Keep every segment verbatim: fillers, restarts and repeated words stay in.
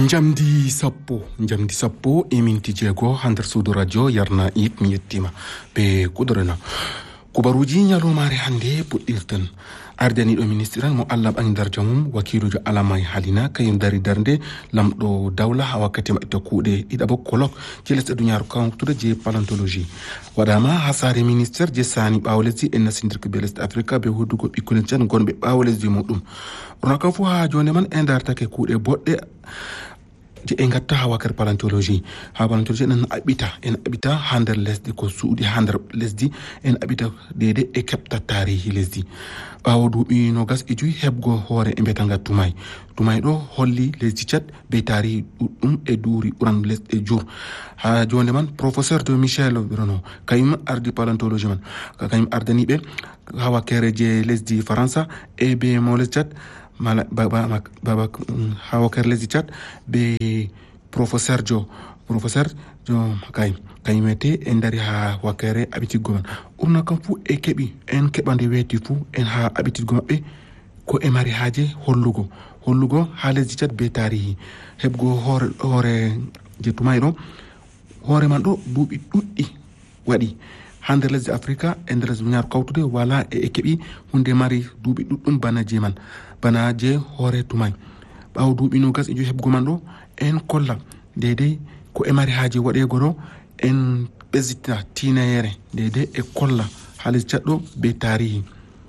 Jamdi sappo jamdi sappo e minti jeego ha nder suudu radio yarna it mi yettima be kudorena kubaruji nyalomare hande puɗɗirten ardaniɗo ministre mo Allah ɓangdar mum wakilujo alamay halina kayum dari darde lamɗo dawla ha wakkati maɓɓe kuuɗe ɗiɗaɓo colloque je lesɗe duniyaru kawtude je paléontologie waɗama ha sare ministére je sani ɓawo lesdi en nasindirko be lesɗe africa be hoddugo ɓikkole jan gonɓe ɓawo lesdi muɗum rona kam fu ha jonde man en dartake kuuɗe boɗɗe je en gatta ha wakkati paléontologie ha paléontologie en aɓita en aɓita ha nder lesdi ko suuɗi ha nder lesdi en aɓita dede e keɓta tarihi lesdi ɓawo duuɓi nogas e joyi heɓgo hoore e mbiyata nga tumay tumay ɗo holli lesdi Tchad be tarihi ɗuɗɗum e duuri ɓuran lesɗe jur ha jonde man professeur de Michel Rono kañum ardi paléontologie man kañum ardaniɓe ha wakkere je lesdi Faransa e be mo lesdi Tchad mala baba baba ha wakkere lesdi Tchad be professeur jo professeur jo kay kañum wete en dari ha wakkere aɓitiggo man ɓurna kam fu e keɓi en keɓande weeti fu en ha aɓitiggo maɓɓe ko e mari haaje hollugo hollugo ha lesdi Tchad be tarihi heɓgo hoore hoore je tumay ɗo hoore man ɗo duuɓi ɗuɗɗi waɗi ha nder lesdi africa e nder lesdi duniyaru kawtude wala e keɓi hunde mari duuɓi ɗuɗɗum bana je man bana je hoore tumay ɓawo duuɓi nogas e joyi heɓgo man ɗo en kolla dedei ko e mari haaji waɗego ɗo en ɓesdita tinayere dedei e kolla ha lesdi Tchad ɗo be tarihi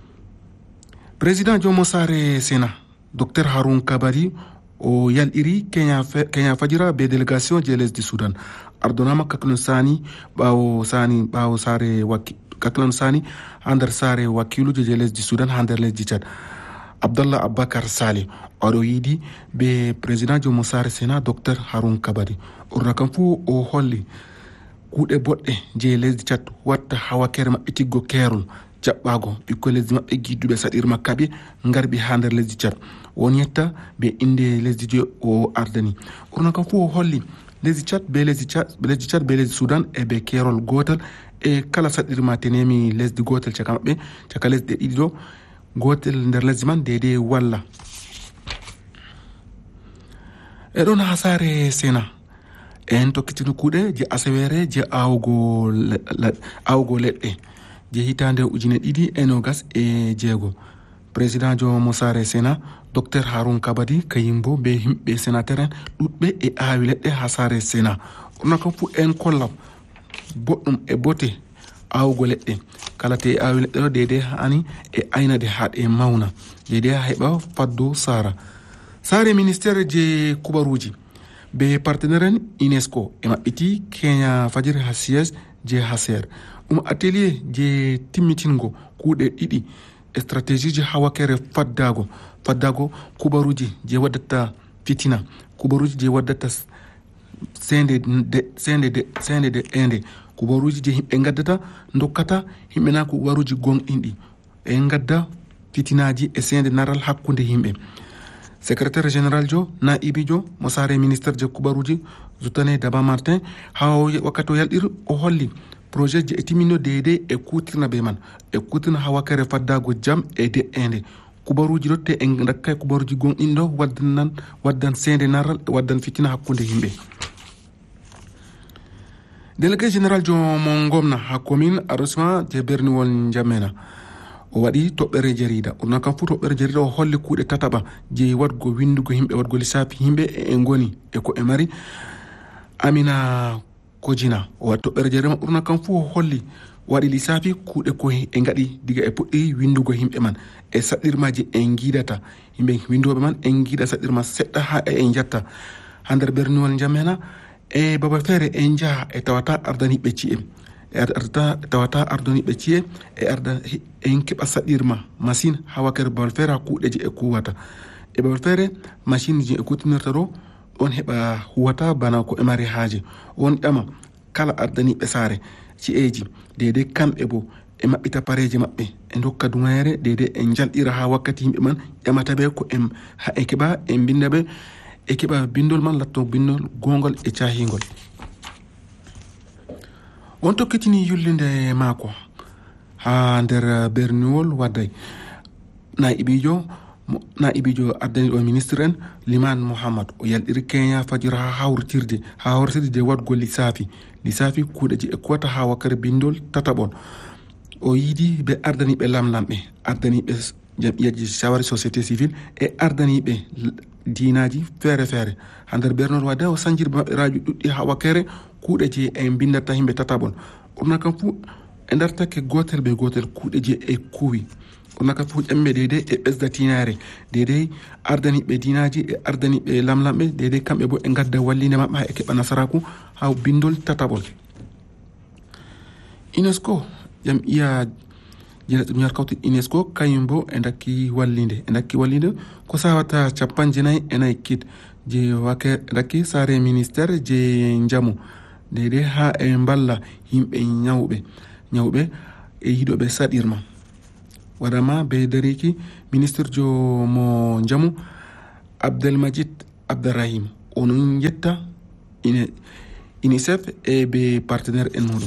président jomo sare sénat docteur Haroun Kabari o yalɗiri kenya kenya fajira be délégation je lesdi Soudan ardonama kaklon sani ɓawo sani ɓawo sare wakki kaklon sani ha nder sare wakkiluje je lesdi Soudan ha nder lesdi Tchad Abdallah Abakar Saleh oɗo yiidi be président jomo sare sénat docteur Haroun Kabari ɓurna kam fu o holli kuuɗe boɗɗe je lesdi Tchad watta ha wakkere maɓɓitiggo keerol jaɓɓago ɓikkoi lesdi maɓɓe gidduɓe saɗirma kaɓe garɓi ha nder lesdi Tchad won yetta be inde lesdi je o ardani ɓurna kam fu o holli lesdi Tchad be lesdi Tchad lesdi Tchad be lesdi Soudan e be keerol gotal e kala saɗirma tenemi lesdi gotel caka maɓɓe caka lesɗe ɗiɗi ɗo gotel nder lesdi man dede walla e ɗon ha sare sénat en tokkitino kuuɗe je asawere je awgo awgo leɗɗe je hitande ujune ɗiɗi e nogas e jeego président jomo sare sénat docteur Haroun Kabadi kayimbo be himɓe sénateur en ɗuɗɓe e awi leɗɗe ha sare sénat ɓurna kam fu en kolla boɗɗum e bote awgo leɗɗe kala te awi leɗɗe ɗo dede hani e aynade haɗe mawna dede ha heɓa faddo sara sare ministére je kubaruji be partenaire en UNESCO e maɓɓiti kenya fajiri ha siège je haser ɗum atelier je timmitingo kuuɗe ɗiɗi e stratégie je ha wakkere faddago faddago kubaruji je waddata fitina kubaruji je waddata sende de sende de sende de ende kubaruji je himɓe gaddata dokkata himɓe na kubaruji gonɗinɗi e gadda fitinaji e sende naral hakkude himɓe secrétaire général jo naibi jo mo sare ministére je kubaruji Zoutane Daba Martin ha wakkati o yalɗiri o holli projet je e timmino dede e kutirna be man e kutirna ha wakkere faddago jam e de ende kubaruji ɗo te en dakkay kubaruji gonɗinɗo waddan nan waddan sende naral waddan fitina hakkude himɓe délégué général jo mo gomna ha commune arrondissement je berniwol N'Djamena o waɗi toɓɓere jarida ɓurna kam fu toɓɓere jarida o holli kuuɗe tataɓa je waɗgo windugo himɓe waɗgo lissafi himɓe e goni e ko e mari Amina Kojina o waɗi toɓɓere jarida ɓurna kam fu o holli waɗi lissafi kuuɗe ko e gaɗi diga e puɗɗi windugo himɓe man e saɗɗirmaji en giidata yimɓe windoɓe man en giiɗa saɗɗirma seɗɗa ha e en jatta ha nder berniwol N'Djamena e baba feere en jaaha e tawata ardaniɓe ci'e e arda tawata ardaniɓe ci'e e arda en keɓa saɗirma machine ha wakkere babal feere ha kuuɗe je e kuwata e babal feere machine je e kutinirta ɗo on heɓa huwata bana ko e mari haaje on ƴama kala ardaniɓe saare ci'eji dede kamɓe bo e maɓɓita pareje maɓɓe e dokka duŋayere dede en jalɗira ha wakkati yimɓe man ƴamataɓe ko en ha e keɓa e bindaɓe e keɓa bindol man latto bindol gongol e cahingol on tokkitini yullinde maako ha nder berniwol wadday naibijo naibijo ardaniɗo ministre en Liman Mohamad o yalɗiri Kenya fajira ha hawrtirde ha hawrtirde wadgol lissafi lissafi kuuɗeji e kuwata ha wakkere bindol tataɓon o yiidi ɓe ardaniɓe lamlamɓe ardaniɓe jam'iyaji shawari société civile e ardaniɓe dinaji feere feere ha nder bernol wadde o sanjiri maɓɓeraji ɗuɗɗi ha wakkere kuuɗeji e bindata himɓe tataɓon ɓurna kam fuu e dartake gotel ɓe gotel kuuɗeji e kuwi ɓurna kam fuu ƴamɓe deydey e ɓesda tinare deydey ardaniɓe dinaji e ardaniɓe lamlamɓe deydey kamɓe bo e gadda wallinde maɓɓe ha e keɓa nasaraku ha bindol tataɓol. UNESCO jam'iya jenaɗo ñar kawti UNESCO kañum bo e dakki wallinde e dakki wallinde ko sawata capan jenayi e nayyi kid je wake dakki sare ministére je njamu deydey ha e balla yimɓe ñawɓe ñawɓe e yiɗoɓe saɗirma waɗama be dariki ministre jo mo njamu Abdelmajid Abderrahim onon yetta ine UNICEF e be partenaire en muɗum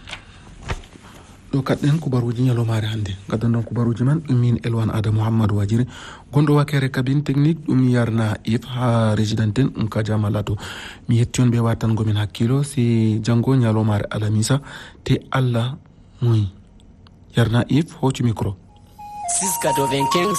ɗo kaɗɗen kubaruji ñalomare hannde gaddanɗon kubaruji man ɗum min Elwan Ada Mouhammadou Wajiri gonɗo wakkere cabine technique ɗum yarna if ha résidenten ɗum ka jamalato mi yetti on ɓe wattangomin hakkilo si janggo ñalomare alamisa te Allah muy yarna if hoci micro six quatre-vingt-quinze